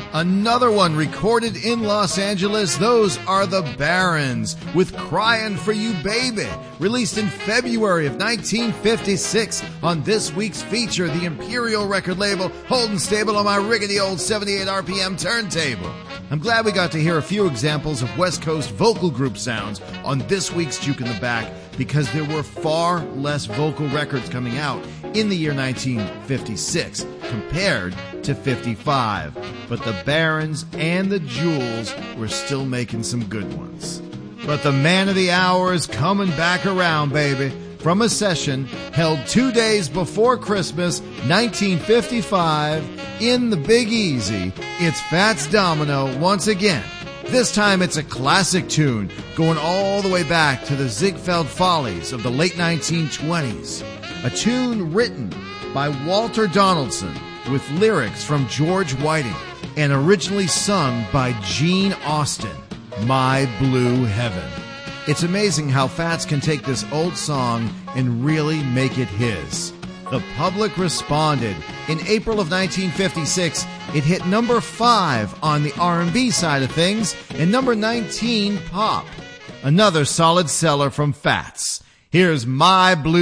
Another one recorded in Los Angeles. Those are the Barons with Crying for You Baby, released in February of 1956 on this week's feature, the Imperial record label, holding stable on my rickety old 78 RPM turntable. I'm glad we got to hear a few examples of West Coast vocal group sounds on this week's Juke in the Back, because there were far less vocal records coming out in the year 1956 compared to 55. But the Barons and the Jewels were still making some good ones. But the man of the hour is coming back around, baby, from a session held 2 days before Christmas, 1955, in the Big Easy. It's Fats Domino once again. This time it's a classic tune going all the way back to the Ziegfeld Follies of the late 1920s. A tune written by Walter Donaldson with lyrics from George Whiting and originally sung by Gene Austin, My Blue Heaven. It's amazing how Fats can take this old song and really make it his. The public responded. In April of 1956, it hit number 5 on the R&B side of things and number 19 pop. Another solid seller from Fats. Here's My Blue